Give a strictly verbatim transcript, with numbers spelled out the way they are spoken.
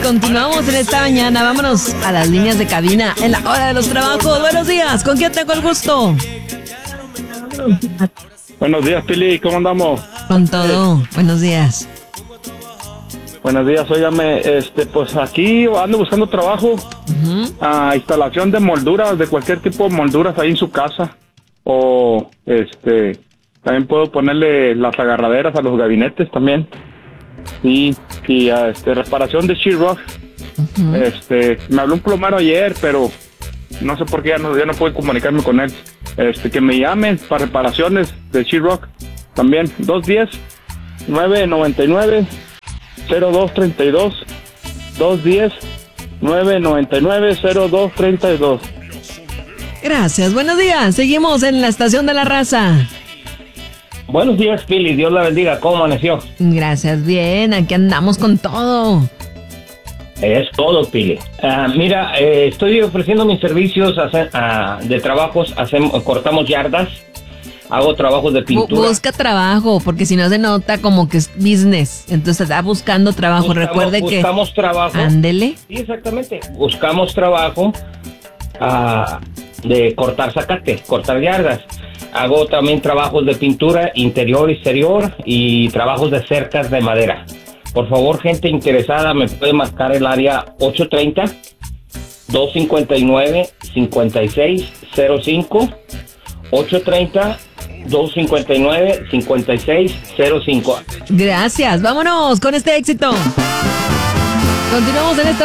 continuamos en esta mañana. Vámonos a las líneas de cabina en la hora de los trabajos. Buenos días, ¿con quién tengo el gusto? Buenos días, Pili, ¿cómo andamos? Con todo, buenos días. Buenos días, óigame, este, pues aquí ando buscando trabajo, uh-huh. a instalación de molduras, de cualquier tipo de molduras ahí en su casa, o este, también puedo ponerle las agarraderas a los gabinetes también, y, y a, este, reparación de sheetrock. Uh-huh. Este, me habló un plomero ayer, pero no sé por qué ya no, ya no puedo comunicarme con él, este, que me llamen para reparaciones de sheetrock, también, dos diez, nueve noventa y nueve, cero dos treinta y dos, dos diez, nueve noventa y nueve, cero dos treinta y dos. Gracias, buenos días. Seguimos en la estación de la raza. Buenos días, Pili. Dios la bendiga. ¿Cómo amaneció? Gracias, bien. Aquí andamos con todo. Es todo, Pili. Uh, mira, eh, estoy ofreciendo mis servicios a, a, de trabajos. Hacemos, cortamos yardas. Hago trabajos de pintura. Busca trabajo, porque si no se nota como que es business. Entonces está buscando trabajo. Buscamos, Recuerde buscamos que... Buscamos trabajo. Ándele. Sí, exactamente. Buscamos trabajo uh, de cortar zacate, cortar yardas. Hago también trabajos de pintura interior, exterior y trabajos de cercas de madera. Por favor, gente interesada, me puede marcar el área ocho treinta, dos cincuenta y nueve, cincuenta y seis cero cinco. ocho treinta, dos cincuenta y nueve, cincuenta y seis cero cinco. Gracias, vámonos con este éxito. Continuamos en esta